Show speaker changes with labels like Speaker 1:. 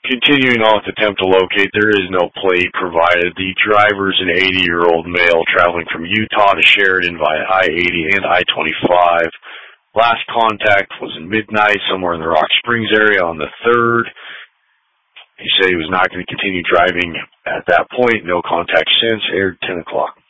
Speaker 1: Continuing on with attempt to locate, there is no plate provided. The driver is an 80-year-old male traveling from Utah to Sheridan via I-80 and I-25. Last contact was in midnight somewhere in the Rock Springs area on the 3rd. He said he was not going to continue driving at that point. No contact since. Aired 10 o'clock.